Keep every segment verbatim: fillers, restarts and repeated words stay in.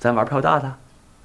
咱玩票大的。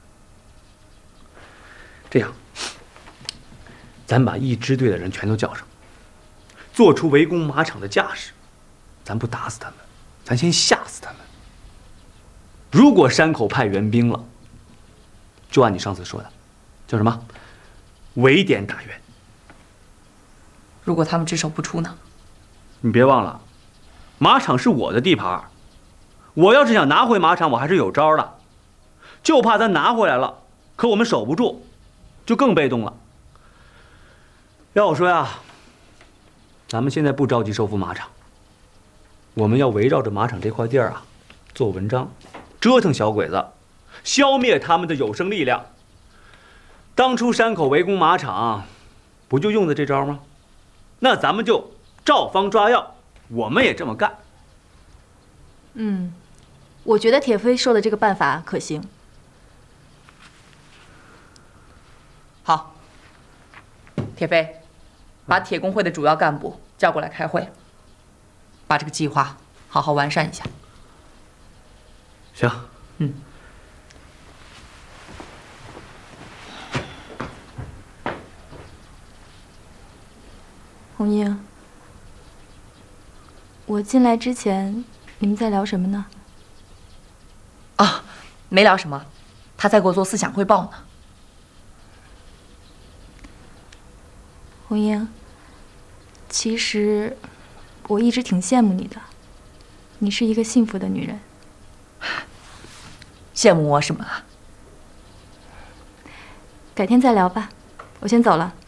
这样，咱把一支队的人全都叫上，做出围攻马场的架势。咱不打死他们，咱先吓死他们。如果山口派援兵了，就按你上次说的，叫什么？围点打援。 如果他们只手不出呢？ 你别忘了，马场是我的地盘，我要是想拿回马场，我还是有招的。就怕咱拿回来了，可我们守不住，就更被动了。要我说呀，咱们现在不着急收复马场，我们要围绕着马场这块地儿啊，做文章，折腾小鬼子，消灭他们的有生力量。当初山口围攻马场，不就用的这招吗？那咱们就照方抓药，我们也这么干。 嗯，我觉得铁飞说的这个办法可行。 好，铁飞，把铁工会的主要干部叫过来开会，把这个计划好好完善一下。 行， 嗯。 红英，我进来之前，你们在聊什么呢？ 啊，没聊什么，他在给我做思想汇报呢。 红英，其实我一直挺羡慕你的，你是一个幸福的女人。 羡慕我什么啊？ 改天再聊吧，我先走了。